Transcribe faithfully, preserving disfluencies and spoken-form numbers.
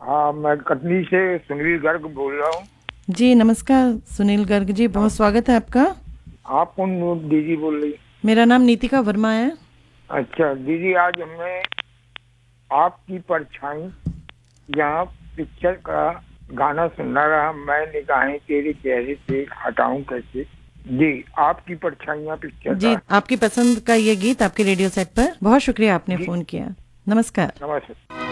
हाँ, मैं कटनी से सुनील गर्ग बोल रहा हूँ। जी नमस्कार सुनील गर्ग जी, बहुत स्वागत है आपका। आप कौन दीदी बोल रही? मेरा नाम नीतिका वर्मा है। अच्छा दीदी, आज हमें आपकी परछाई यहाँ पिक्चर का गाना सुनना रहा। मैं निगाहें तेरे चेहरे से हटाऊं कैसे। जी, आपकी परछाइयाँ पिक्चर जी, का। आपकी पसंद का ये गीत आपके रेडियो सेट पर। बहुत शुक्रिया आपने जी फोन किया। नमस्कार। नमस्ते।